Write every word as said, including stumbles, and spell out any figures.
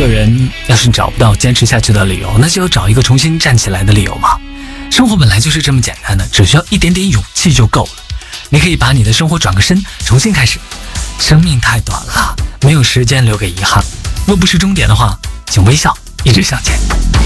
个人要是找不到坚持下去的理由，那就要找一个重新站起来的理由嘛。生活本来就是这么简单的，只需要一点点勇气就够了。你可以把你的生活转个身，重新开始。生命太短了，没有时间留给遗憾。若不是终点的话，请微笑，一直向前。